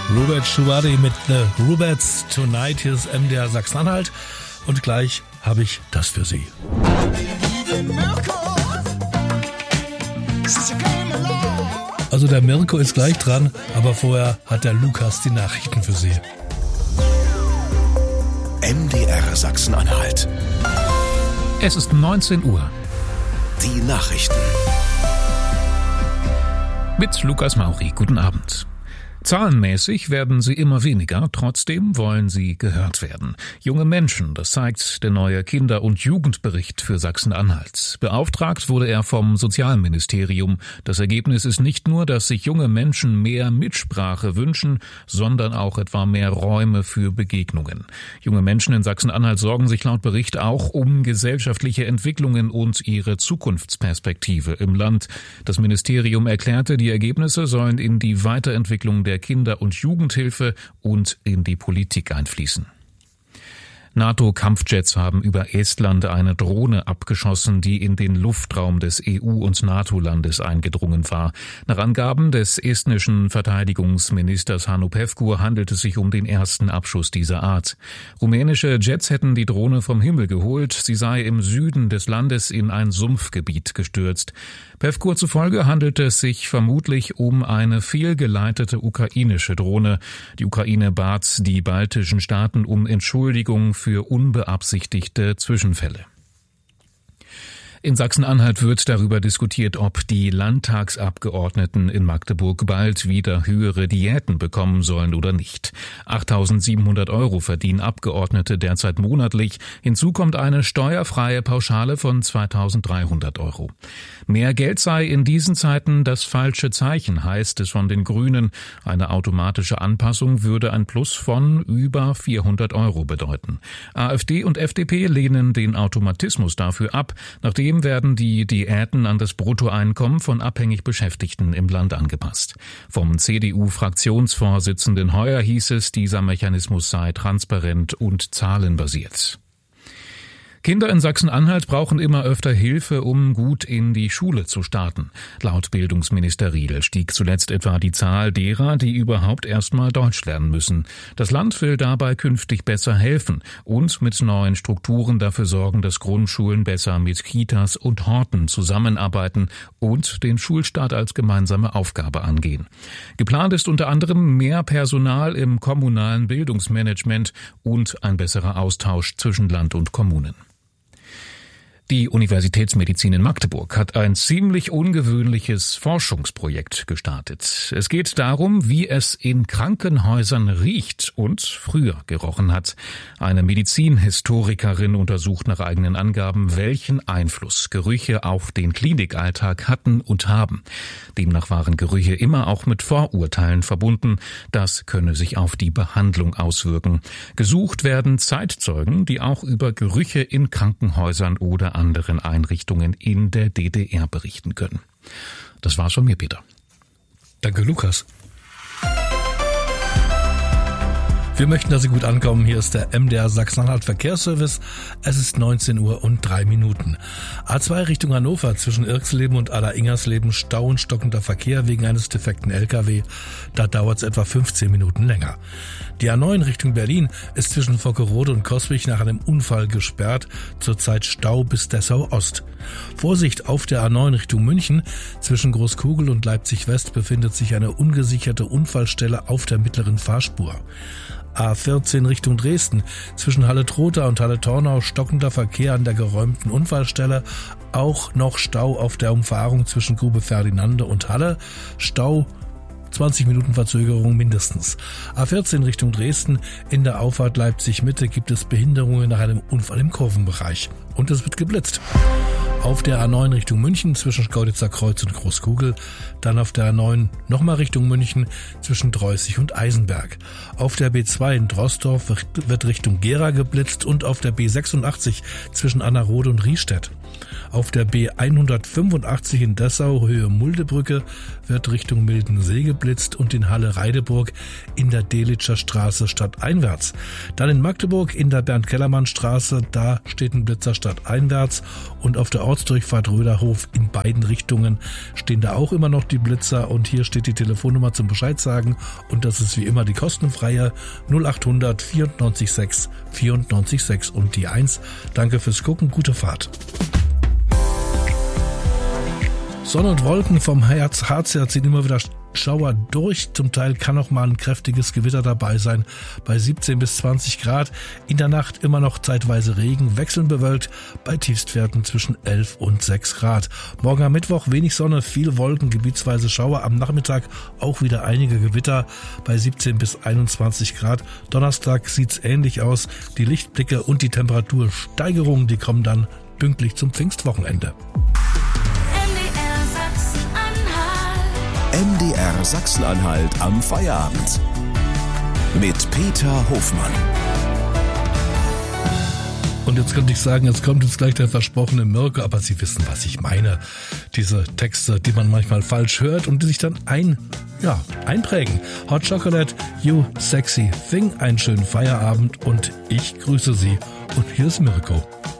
Robert Schubadi mit The Ruberts Tonight. Hier ist MDR Sachsen-Anhalt und gleich habe ich das für Sie. Also der Mirko ist gleich dran, aber vorher hat der Lukas die Nachrichten für Sie. MDR Sachsen-Anhalt. Es ist 19 Uhr. Die Nachrichten. Mit Lukas Mauri. Guten Abend. Zahlenmäßig werden sie immer weniger, trotzdem wollen sie gehört werden. Junge Menschen, das zeigt der neue Kinder- und Jugendbericht für Sachsen-Anhalt. Beauftragt wurde er vom Sozialministerium. Das Ergebnis ist nicht nur, dass sich junge Menschen mehr Mitsprache wünschen, sondern auch etwa mehr Räume für Begegnungen. Junge Menschen in Sachsen-Anhalt sorgen sich laut Bericht auch um gesellschaftliche Entwicklungen und ihre Zukunftsperspektive im Land. Das Ministerium erklärte, die Ergebnisse sollen in die Weiterentwicklung der Kinder- und Jugendhilfe und in die Politik einfließen. NATO-Kampfjets haben über Estland eine Drohne abgeschossen, die in den Luftraum des EU- und NATO-Landes eingedrungen war. Nach Angaben des estnischen Verteidigungsministers Hannu Pevkur handelt es sich um den ersten Abschuss dieser Art. Rumänische Jets hätten die Drohne vom Himmel geholt. Sie sei im Süden des Landes in ein Sumpfgebiet gestürzt. Pevkur zufolge handelt es sich vermutlich um eine fehlgeleitete ukrainische Drohne. Die Ukraine bat die baltischen Staaten um Entschuldigung für unbeabsichtigte Zwischenfälle. In Sachsen-Anhalt wird darüber diskutiert, ob die Landtagsabgeordneten in Magdeburg bald wieder höhere Diäten bekommen sollen oder nicht. 8.700 € verdienen Abgeordnete derzeit monatlich. Hinzu kommt eine steuerfreie Pauschale von 2.300 €. Mehr Geld sei in diesen Zeiten das falsche Zeichen, heißt es von den Grünen. Eine automatische Anpassung würde ein Plus von über 400 € bedeuten. AfD und FDP lehnen den Automatismus dafür ab, nachdem werden die Diäten an das Bruttoeinkommen von abhängig Beschäftigten im Land angepasst. Vom CDU-Fraktionsvorsitzenden Heuer hieß es, dieser Mechanismus sei transparent und zahlenbasiert. Kinder in Sachsen-Anhalt brauchen immer öfter Hilfe, um gut in die Schule zu starten. Laut Bildungsminister Riedel stieg zuletzt etwa die Zahl derer, die überhaupt erstmal Deutsch lernen müssen. Das Land will dabei künftig besser helfen und mit neuen Strukturen dafür sorgen, dass Grundschulen besser mit Kitas und Horten zusammenarbeiten und den Schulstart als gemeinsame Aufgabe angehen. Geplant ist unter anderem mehr Personal im kommunalen Bildungsmanagement und ein besserer Austausch zwischen Land und Kommunen. Die Universitätsmedizin in Magdeburg hat ein ziemlich ungewöhnliches Forschungsprojekt gestartet. Es geht darum, wie es in Krankenhäusern riecht und früher gerochen hat. Eine Medizinhistorikerin untersucht nach eigenen Angaben, welchen Einfluss Gerüche auf den Klinikalltag hatten und haben. Demnach waren Gerüche immer auch mit Vorurteilen verbunden. Das könne sich auf die Behandlung auswirken. Gesucht werden Zeitzeugen, die auch über Gerüche in Krankenhäusern oder anderen Einrichtungen in der DDR berichten können. Das war's von mir, Peter. Danke, Lukas. Wir möchten, dass Sie gut ankommen. Hier ist der MDR Sachsen-Anhalt Verkehrsservice. Es ist 19 Uhr und 3 Minuten. A2 Richtung Hannover zwischen Irxleben und Aller-Ingersleben Stau und stockender Verkehr wegen eines defekten LKW. Da dauert es etwa 15 Minuten länger. Die A9 Richtung Berlin ist zwischen Vockerode und Coswig nach einem Unfall gesperrt. Zurzeit Stau bis Dessau Ost. Vorsicht auf der A9 Richtung München. Zwischen Großkugel und Leipzig West befindet sich eine ungesicherte Unfallstelle auf der mittleren Fahrspur. A14 Richtung Dresden. Zwischen Halle-Trotha und Halle-Tornau stockender Verkehr an der geräumten Unfallstelle. Auch noch Stau auf der Umfahrung zwischen Grube Ferdinande und Halle. Stau 20 Minuten Verzögerung mindestens. A14 Richtung Dresden. In der Auffahrt Leipzig-Mitte gibt es Behinderungen nach einem Unfall im Kurvenbereich. Und es wird geblitzt. Auf der A9 Richtung München zwischen Skauditzer Kreuz und Großkugel. Dann auf der A9 nochmal Richtung München zwischen Dreußig und Eisenberg. Auf der B2 in Droßdorf wird Richtung Gera geblitzt und auf der B86 zwischen Annerode und Riestedt. Auf der B185 in Dessau Höhe Muldebrücke wird Richtung Mildensee geblitzt und in Halle-Reideburg in der Delitscher Straße stadteinwärts. Dann in Magdeburg in der Bernd-Kellermann-Straße, da steht ein Blitzer stadteinwärts und auf der Ortsdurchfahrt Röderhof in beiden Richtungen stehen da auch immer noch die Blitzer und hier steht die Telefonnummer zum Bescheid sagen und das ist wie immer die kostenfreie 0800 94 6 94 6 und die 1. Danke fürs Gucken, gute Fahrt. Sonne und Wolken vom Harz her ziehen immer wieder Schauer durch. Zum Teil kann auch mal ein kräftiges Gewitter dabei sein. Bei 17 bis 20 Grad. In der Nacht immer noch zeitweise Regen, wechselnd bewölkt. Bei Tiefstwerten zwischen 11 und 6 Grad. Morgen am Mittwoch wenig Sonne, viele Wolken, gebietsweise Schauer. Am Nachmittag auch wieder einige Gewitter bei 17 bis 21 Grad. Donnerstag sieht's ähnlich aus. Die Lichtblicke und die Temperatursteigerungen, die kommen dann pünktlich zum Pfingstwochenende. MDR Sachsen-Anhalt am Feierabend. Mit Peter Hofmann. Und jetzt könnte ich sagen, jetzt kommt jetzt gleich der versprochene Mirko, aber Sie wissen, was ich meine. Diese Texte, die man manchmal falsch hört und die sich dann einprägen. Hot Chocolate, You Sexy Thing, einen schönen Feierabend und ich grüße Sie. Und hier ist Mirko.